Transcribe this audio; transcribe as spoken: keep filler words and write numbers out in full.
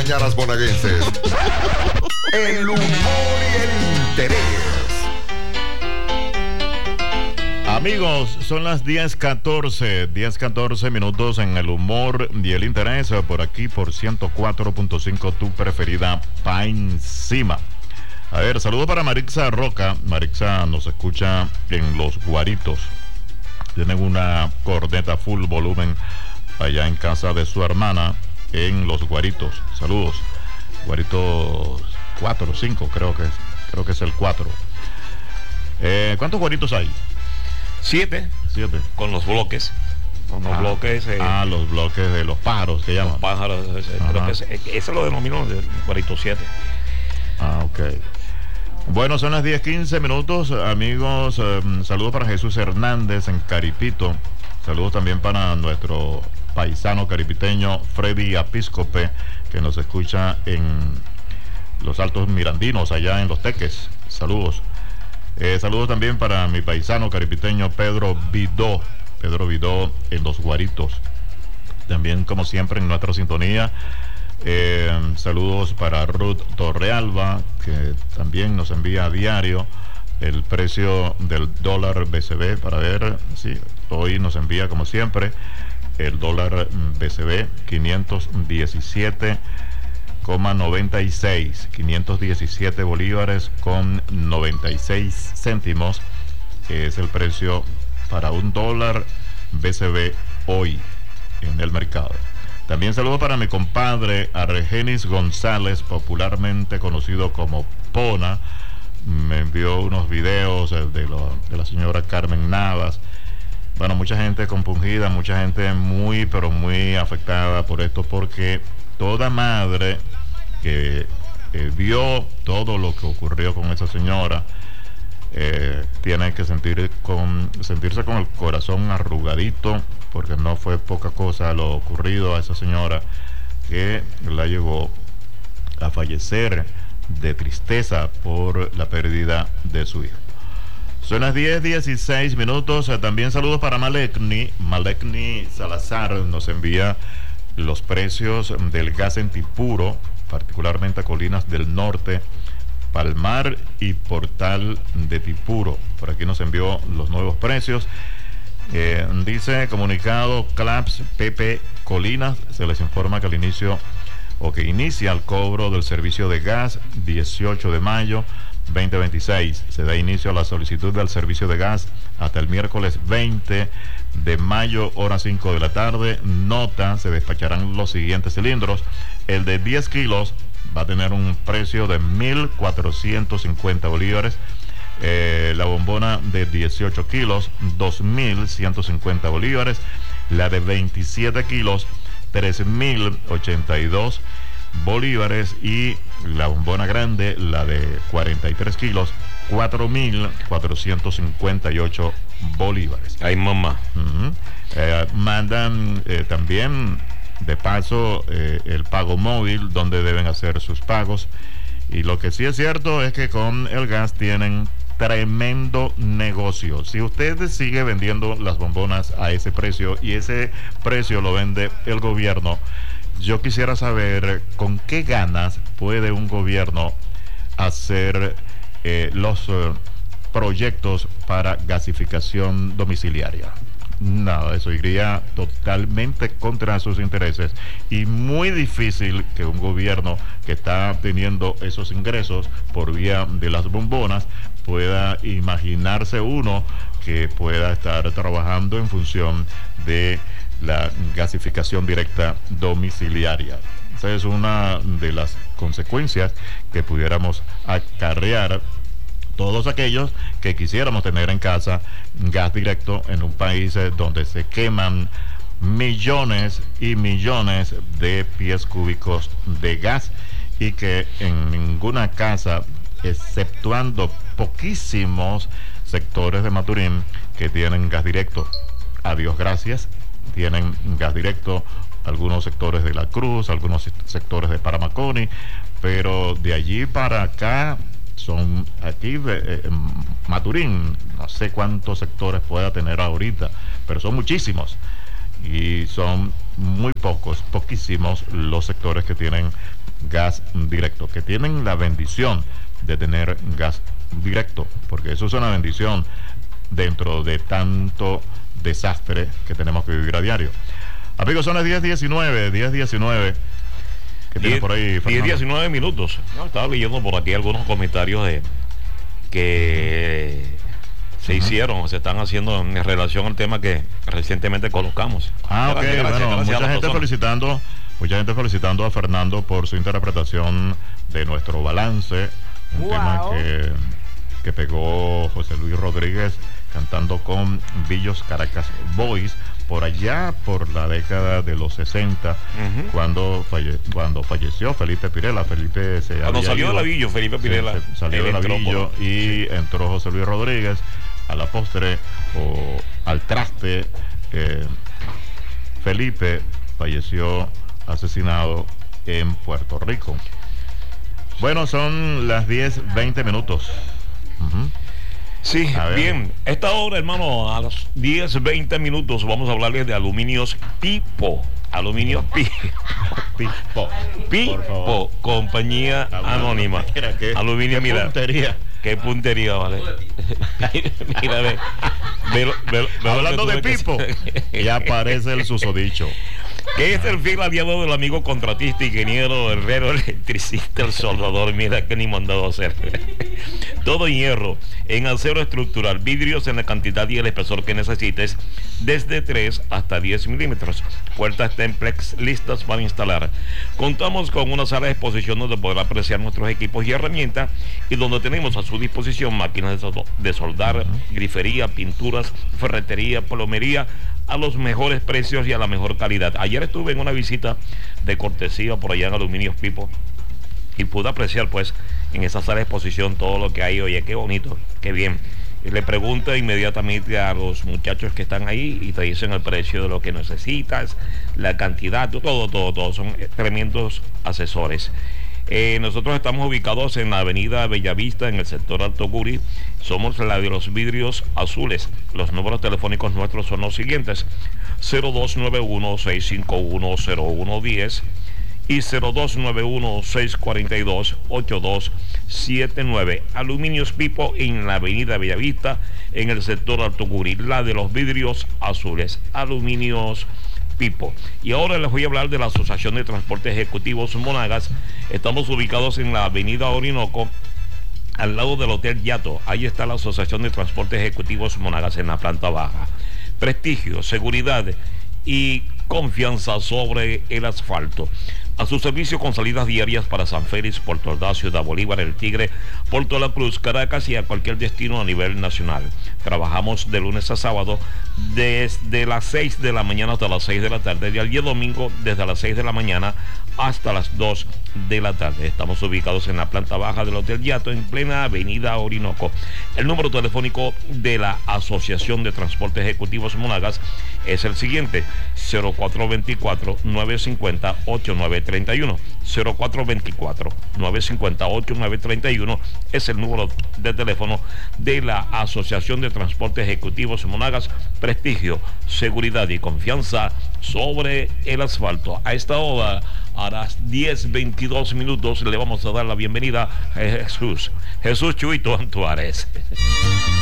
mañanas bonaerenses. El humor y el interés. Amigos, son las diez catorce minutos en el humor y el interés, por aquí por ciento cuatro punto cinco, tu preferida pa' encima. A ver, saludo para Marixa Roca. Marixa nos escucha en Los Guaritos. Tienen una corneta full volumen allá en casa de su hermana en Los Guaritos. Saludos. Guaritos cuatro o cinco, creo que es. Creo que es el cuatro. Eh, ¿Cuántos guaritos hay? Siete. Siete. Con los bloques. Con los ah, bloques. Eh, ah, los bloques de los pájaros que llaman. Los pájaros. Eh, creo que ese, ese lo denomino de guarito siete. Ah, ok. Bueno, son las diez quince minutos, amigos. Eh, saludos para Jesús Hernández en Caripito. Saludos también para nuestro paisano caripiteño Freddy Apiscope, que nos escucha en los Altos Mirandinos, allá en Los Teques. Saludos. Eh, saludos también para mi paisano caripiteño Pedro Vidó. Pedro Vidó en Los Guaritos. También, como siempre, en nuestra sintonía. Eh, saludos para Ruth Torrealba, que también nos envía a diario el precio del dólar B C B para ver, sí, hoy nos envía como siempre el dólar B C B quinientos diecisiete coma noventa y seis, quinientos diecisiete bolívares con noventa y seis céntimos, que es el precio para un dólar B C B hoy en el mercado. También saludo para mi compadre Argenis González, popularmente conocido como Pona. Me envió unos videos de, lo, de la señora Carmen Navas. Bueno, mucha gente compungida, mucha gente muy, pero muy afectada por esto, porque toda madre que eh, vio todo lo que ocurrió con esa señora eh, tiene que sentir con, sentirse con el corazón arrugadito, porque no fue poca cosa lo ocurrido a esa señora, que la llevó a fallecer de tristeza por la pérdida de su hijo. Son las diez dieciséis minutos. También saludos para Malekni. Malekni Salazar nos envía los precios del gas en Tipuro, particularmente a Colinas del Norte, Palmar y Portal de Tipuro. Por aquí nos envió los nuevos precios. Eh, dice comunicado Claps Pepe Colinas, se les informa que al inicio o que inicia el cobro del servicio de gas dieciocho de mayo veinte veintiséis. Se da inicio a la solicitud del servicio de gas hasta el miércoles veinte de mayo, hora cinco de la tarde. Nota, se despacharán los siguientes cilindros. El de diez kilos va a tener un precio de mil cuatrocientos cincuenta bolívares. Eh, la bombona de dieciocho kilos, dos mil ciento cincuenta bolívares. La de veintisiete kilos, tres mil ochenta y dos bolívares. Y la bombona grande, la de cuarenta y tres kilos, cuatro mil cuatrocientos cincuenta y ocho bolívares. Ay, mamá. Uh-huh. eh, mandan eh, también de paso eh, el pago móvil, donde deben hacer sus pagos. Y lo que sí es cierto es que con el gas tienen tremendo negocio. Si usted sigue vendiendo las bombonas a ese precio, y ese precio lo vende el gobierno, yo quisiera saber con qué ganas puede un gobierno hacer eh, los eh, proyectos para gasificación domiciliaria. Nada, eso iría totalmente contra sus intereses, y muy difícil que un gobierno que está teniendo esos ingresos por vía de las bombonas pueda imaginarse uno que pueda estar trabajando en función de la gasificación directa domiciliaria. Esa es una de las consecuencias que pudiéramos acarrear todos aquellos que quisiéramos tener en casa gas directo en un país eh, donde se queman millones y millones de pies cúbicos de gas, y que en ninguna casa, exceptuando poquísimos sectores de Maturín que tienen gas directo, a Dios gracias, tienen gas directo algunos sectores de La Cruz, algunos sectores de Paramaconi, pero de allí para acá son aquí eh, en Maturín, no sé cuántos sectores pueda tener ahorita, pero son muchísimos, y son muy pocos, poquísimos los sectores que tienen gas directo, que tienen la bendición de tener gas directo, porque eso es una bendición dentro de tanto desastre que tenemos que vivir a diario. Amigos, son las diez diecinueve, diez diecinueve. ¿Qué tiene por ahí, Fernando? diez diecinueve minutos. No, estaba leyendo por aquí algunos comentarios de que se uh-huh. hicieron, se están haciendo en relación al tema que recientemente colocamos. Ah, ok, gracias, bueno, gracias mucha gente persona. felicitando, mucha gente felicitando a Fernando por su interpretación de nuestro balance, un wow. tema que, que pegó José Luis Rodríguez cantando con Villos Caracas Boys por allá por la década de los sesenta, uh-huh. cuando falle, cuando falleció Felipe Pirela. Felipe se cuando había salió ido, de Lavillo, Felipe Pirela se, salió de Lavillo y sí. entró José Luis Rodríguez. A la postre o al traste, eh, Felipe falleció asesinado en Puerto Rico. Bueno, son las diez veinte minutos. Uh-huh. Sí, bien. Esta hora, hermano, a los diez veinte minutos vamos a hablarles de Aluminios Pipo. Aluminios Pipo. Pipo. Pipo, compañía anónima. Mira, qué, Aluminio, qué mira. puntería. Qué puntería, vale. Mira, ve, ve, ve, ve hablando de Pipo, y aparece el susodicho. Que es el fiel aliado del amigo contratista, ingeniero, herrero, electricista, el soldador. Mira que ni mandado a hacer. Todo en hierro, en acero estructural, vidrios en la cantidad y el espesor que necesites, desde tres hasta diez milímetros. Puertas Templex listas para instalar. Contamos con una sala de exposición donde podrá apreciar nuestros equipos y herramientas, y donde tenemos a su disposición máquinas de soldar, grifería, pinturas, ferretería, plomería, a los mejores precios y a la mejor calidad. Ayer estuve en una visita de cortesía por allá en Aluminios Pipo y pude apreciar pues en esa sala de exposición todo lo que hay. Oye, qué bonito, qué bien. Y le pregunto inmediatamente a los muchachos que están ahí y te dicen el precio de lo que necesitas, la cantidad, todo, todo, todo. Son tremendos asesores. Eh, nosotros estamos ubicados en la avenida Bellavista, en el sector Alto Guri. Somos la de los vidrios azules. Los números telefónicos nuestros son los siguientes: cero dos nueve uno, seis cinco uno, cero uno uno cero y cero dos nueve uno, seis cuatro dos, ocho dos siete nueve. Aluminios Pipo en la avenida Bellavista, en el sector Alto Guri, la de los vidrios azules. Aluminios Pipo. Y ahora les voy a hablar de la Asociación de Transportes Ejecutivos Monagas. Estamos ubicados en la avenida Orinoco, al lado del Hotel Yato. Ahí está la Asociación de Transportes Ejecutivos Monagas en la planta baja. Prestigio, seguridad y confianza sobre el asfalto. A su servicio con salidas diarias para San Félix, Puerto Ordaz, Ciudad Bolívar, El Tigre, Puerto La Cruz, Caracas y a cualquier destino a nivel nacional. Trabajamos de lunes a sábado desde las seis de la mañana hasta las seis de la tarde y al día domingo desde las seis de la mañana hasta las dos de la tarde. Estamos ubicados en la planta baja del Hotel Yato, en plena avenida Orinoco. El número telefónico de la Asociación de Transportes Ejecutivos Monagas es el siguiente: cero cuatro dos cuatro, nueve cinco cero, ocho nueve tres uno. cero cuatro dos cuatro, nueve cinco cero, ocho nueve tres uno es el número de teléfono de la Asociación de Transportes Ejecutivos Monagas. Prestigio, seguridad y confianza sobre el asfalto. A esta hora, a las diez veintidós minutos, le vamos a dar la bienvenida a Jesús. Jesús Chuito Antuárez.